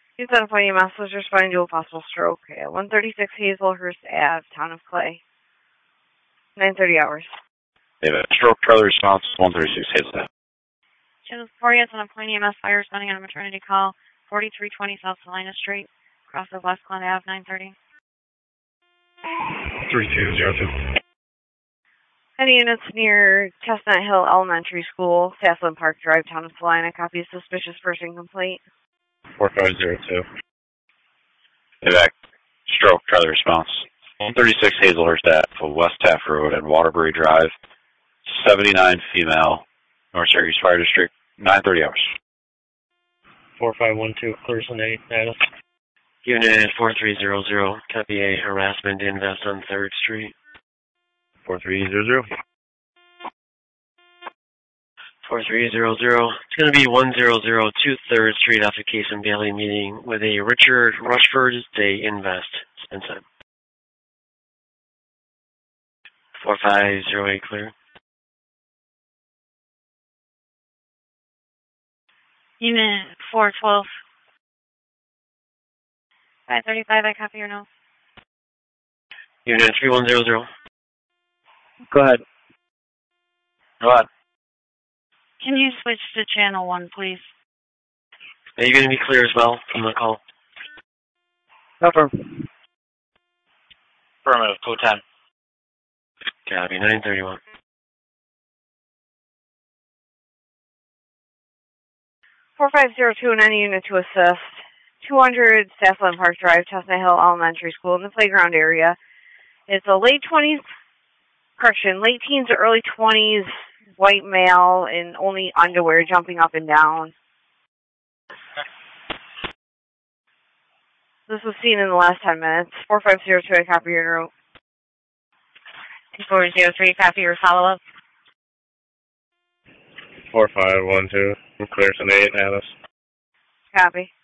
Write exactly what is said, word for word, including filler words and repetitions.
He's on a point E M S was responding to a possible stroke at one thirty-six Hazelhurst Avenue, Town of Clay. nine thirty hours. David, stroke trailer response, one thirty-six Hazelhurst. Channel four, yes, on a point E M S fire responding on a maternity call, forty-three twenty South Salina Street, across of West Glen Avenue, nine thirty. three two zero two. Any units near Chestnut Hill Elementary School, Sasslin Park Drive, Town of Salina. Copy suspicious person complaint. four five zero two. David, stroke trailer response, one thirty-six Hazelhurst Avenue, West Taft Road and Waterbury Drive, seventy-nine female, North Syracuse Fire District, nine thirty hours. four five one two, Clearson eight, Addis. Unit four three zero zero, copy a harassment invest on third Street. four three zero zero. four three zero zero. It's going to be one zero zero two third Street off of Case and Bailey meeting with a Richard Rushford Day Invest. Spend time. four five zero eight clear. Unit four twelve. five thirty-five, I copy your notes. Unit three one zero zero. Go ahead. Go ahead. Can you switch to channel one, please? Are you going to be clear as well from the call? Affirm. Affirmative, code ten. Copy, nine thirty-one. four five zero two and any unit to assist. two hundred Sasslin Park Drive, Chestnut Hill Elementary School in the playground area. It's a late twenties, correction, late teens to early twenties white male in only underwear jumping up and down. This was seen in the last ten minutes. four five zero two, I copy your note. four zero three, copy your follow-up. four five one two, Clearson eight, Addis. Copy.